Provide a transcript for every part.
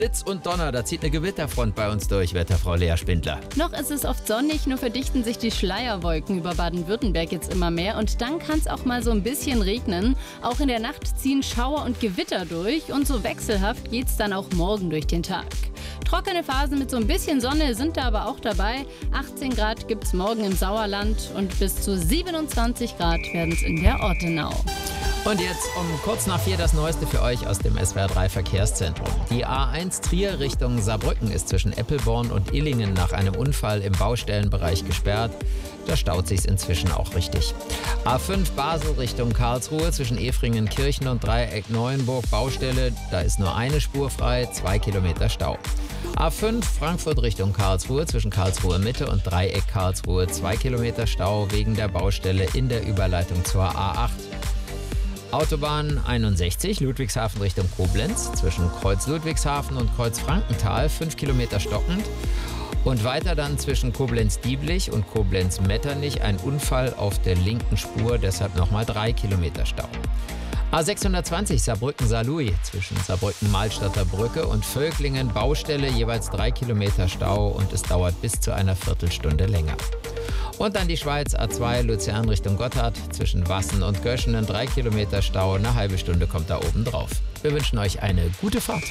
Blitz und Donner, da zieht eine Gewitterfront bei uns durch, Wetterfrau Lea Spindler. Noch ist es oft sonnig, nur verdichten sich die Schleierwolken über Baden-Württemberg jetzt immer mehr und dann kann es auch mal so ein bisschen regnen. Auch in der Nacht ziehen Schauer und Gewitter durch und so wechselhaft geht es dann auch morgen durch den Tag. Trockene Phasen mit so ein bisschen Sonne sind da aber auch dabei. 18 Grad gibt es morgen im Sauerland und bis zu 27 Grad werden es in der Ortenau. Und jetzt um kurz nach 4 das Neueste für euch aus dem SWR 3 Verkehrszentrum. Die A1 Trier Richtung Saarbrücken ist zwischen Eppelborn und Illingen nach einem Unfall im Baustellenbereich gesperrt. Da staut sich's inzwischen auch richtig. A5 Basel Richtung Karlsruhe zwischen Efringen-Kirchen und Dreieck Neuenburg Baustelle. Da ist nur eine Spur frei, 2 Kilometer Stau. A5 Frankfurt Richtung Karlsruhe zwischen Karlsruhe Mitte und Dreieck Karlsruhe 2 Kilometer Stau wegen der Baustelle in der Überleitung zur A8. Autobahn 61 Ludwigshafen Richtung Koblenz zwischen Kreuz Ludwigshafen und Kreuz Frankenthal 5 Kilometer stockend. Und weiter dann zwischen Koblenz-Dieblich und Koblenz-Metternich ein Unfall auf der linken Spur, deshalb nochmal 3 Kilometer Stau. A620 Saarbrücken-Saarlouis zwischen Saarbrücken-Malstadter Brücke und Völklingen Baustelle jeweils 3 Kilometer Stau und es dauert bis zu einer Viertelstunde länger. Und dann die Schweiz A2 Luzern Richtung Gotthard zwischen Wassen und Göschenen 3 Kilometer Stau, eine halbe Stunde kommt da oben drauf. Wir wünschen euch eine gute Fahrt.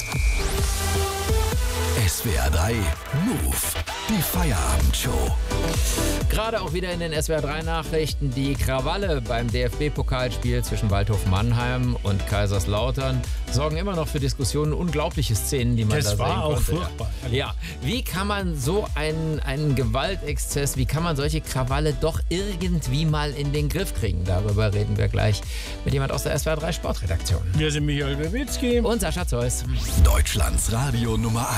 SWR 3 Move, die Feierabendshow. Gerade auch wieder in den SWR 3 Nachrichten die Krawalle beim DFB-Pokalspiel zwischen Waldhof Mannheim und Kaiserslautern sorgen immer noch für Diskussionen, unglaubliche Szenen, die man da sehen konnte. Das war auch furchtbar. Ja, wie kann man so einen Gewaltexzess, wie kann man solche Krawalle doch irgendwie mal in den Griff kriegen? Darüber reden wir gleich mit jemand aus der SWR 3 Sportredaktion. Wir sind Michael Wiewicki Und Sascha Zeus. Deutschlands Radio Nummer 1.